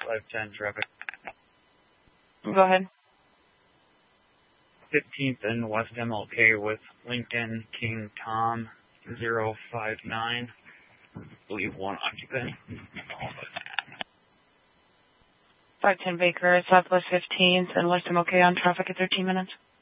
510 traffic. Go ahead. 15th and West MLK with Lincoln King Tom 059. I believe one occupant. 510 Baker, Southwest 15th and West MLK on traffic at 13 minutes.